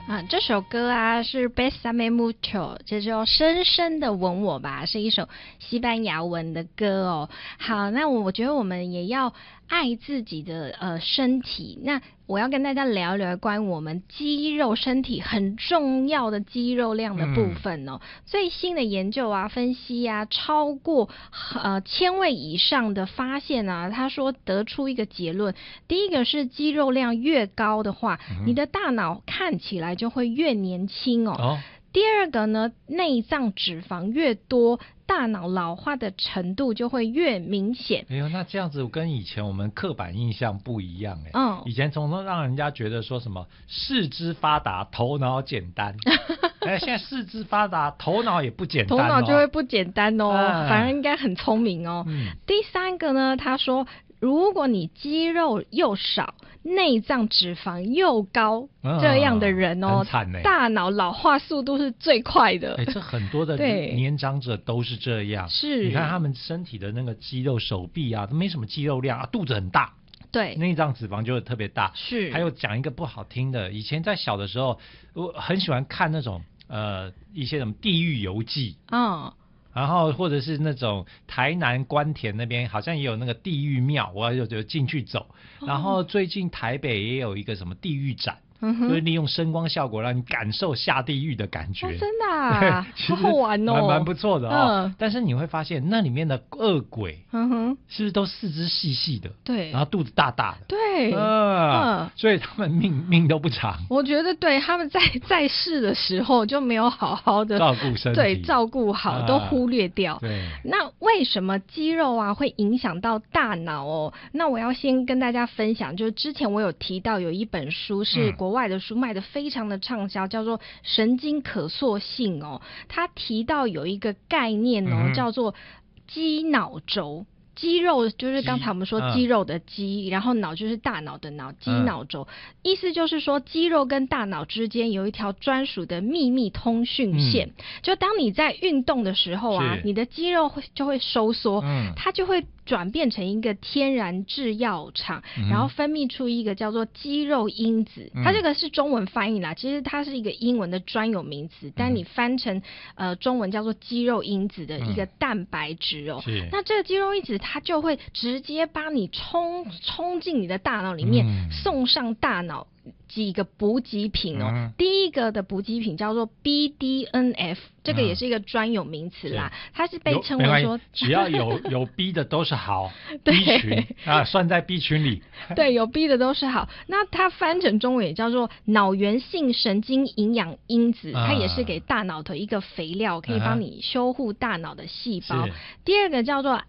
这首歌啊是 Bésame Mucho， 这就深深的吻我吧，是一首西班牙文的歌哦。好，那我觉得我们也要爱自己的身体。那我要跟大家聊一聊关于我们肌肉身体很重要的肌肉量的部分哦。最新的研究啊分析啊，超过1000位以上的发现啊，他说得出一个结论，第一个是肌肉量越高的话，你的大脑看起来就会越年轻哦。第二个呢，内脏脂肪越多，大脑老化的程度就会越明显。 哎呦，那这样子跟以前我们刻板印象不一样哎。以前总让人家觉得说什么四肢发达，头脑简单。现在四肢发达，头脑也不简单，头脑就会不简单哦，反而应该很聪明哦。第三个呢，他说，如果你肌肉又少，内脏脂肪又高，这样的人哦，大脑老化速度是最快的。 这很多的年长者都是这样。 是， 你看他们身体的那个肌肉，手臂啊都没什么肌肉量啊，肚子很大。 对， 内脏脂肪就会特别大。 是， 还有讲一个不好听的，以前在小的时候，我很喜欢看那种一些什么地狱游记。然后或者是那种台南关田那边好像也有那个地狱庙，我就进去走。然后最近台北也有一个什么地狱展，就是利用声光效果让你感受下地狱的感觉。 真的啊，好好玩哦， 蛮不错的哦。但是你会发现那里面的恶鬼，是不是都四肢细细的？ 对， 然后肚子大大的。 对， 所以他们命都不长。 我觉得对，他们在世的时候就没有好好的照顾身体， 对，照顾好，都忽略掉。 对， 那为什么肌肉啊会影响到大脑哦？那我要先跟大家分享，就是之前我有提到有一本书是国外的书，卖得非常的畅销，叫做《神经可塑性》哦。他提到有一个概念哦，叫做肌脑轴。肌肉就是刚才我们说肌肉的肌，然后脑就是大脑的脑，肌脑轴，意思就是说肌肉跟大脑之间有一条专属的秘密通讯线。就当你在运动的时候啊，你的肌肉就会收缩，它就会转变成一个天然制药厂，然后分泌出一个叫做肌肉因子。它这个是中文翻译啦，其实它是一个英文的专有名词，但你翻成中文叫做肌肉因子的一个蛋白质哦。那这个肌肉因子它就会直接帮你冲进你的大脑里面，送上大脑几个补给品哦。第一个的补给品叫做 BDNF， 这个也是一个专有名词啦，它是被称为说只要有 B 的都是好，B 群啊，算在 B 群里。 对，有 B 的都是好。那它翻成中文也叫做脑源性神经营养因子，它也是给大脑的一个肥料，可以帮你修护大脑的细胞。第二个叫做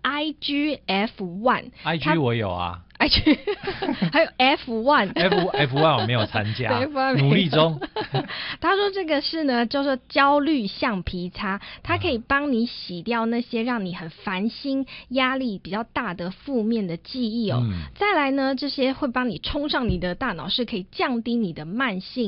IGF-1，IG 我有啊。 还有 F1 我没有参加，努力中。 他说这个是呢，叫做焦虑橡皮擦，它可以帮你洗掉那些让你很烦心、压力比较大的负面的记忆哦。再来呢，这些会帮你冲上你的大脑，是可以降低你的慢性